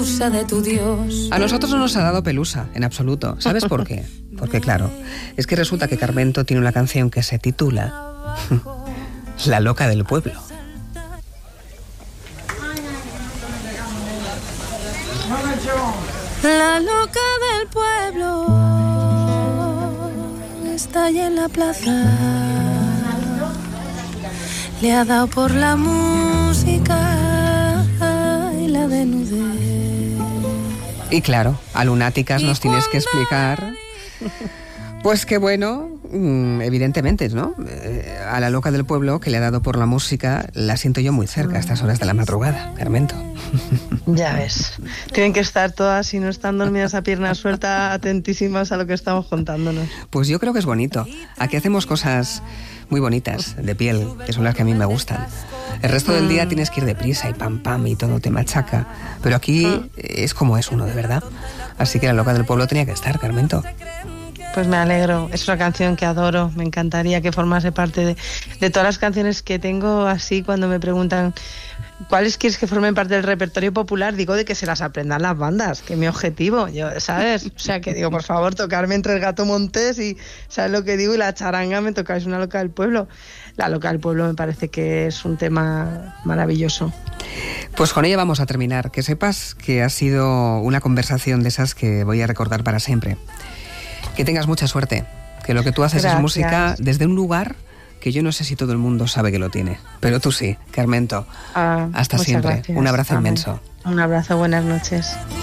pelusa de tu Dios. A nosotros no nos ha dado pelusa, en absoluto. ¿Sabes por qué? Porque claro, es que resulta que Carmento tiene una canción que se titula La loca del pueblo. La loca del pueblo está allí en la plaza. Le ha dado por la música y la desnudez. Y claro, a lunáticas nos tienes que explicar. Pues que bueno, evidentemente, ¿no? A la loca del pueblo que le ha dado por la música la siento yo muy cerca a estas horas de la madrugada, Carmento. Ya ves, tienen que estar todas, si no están dormidas a pierna suelta, atentísimas a lo que estamos contándonos. Pues yo creo que es bonito. Aquí hacemos cosas muy bonitas, de piel, que son las que a mí me gustan. El resto del día tienes que ir deprisa y pam pam y todo te machaca. Pero aquí es como es uno, de verdad. Así que la loca del pueblo tenía que estar, Carmento. Pues me alegro, es una canción que adoro, me encantaría que formase parte de todas las canciones que tengo. Así cuando me preguntan ¿cuáles quieres que formen parte del repertorio popular? Digo de que se las aprendan las bandas, que es mi objetivo, ¿sabes? O sea, que digo, por favor, tocarme entre el Gato Montés y, ¿sabes lo que digo? Y la charanga me tocáis una loca del pueblo. La loca del pueblo me parece que es un tema maravilloso. Pues con ella vamos a terminar. Que sepas que ha sido una conversación de esas que voy a recordar para siempre. Que tengas mucha suerte, que lo que tú haces es música desde un lugar que yo no sé si todo el mundo sabe que lo tiene, pero tú sí, Carmento. Hasta siempre. Gracias. Un abrazo inmenso. Un abrazo, buenas noches.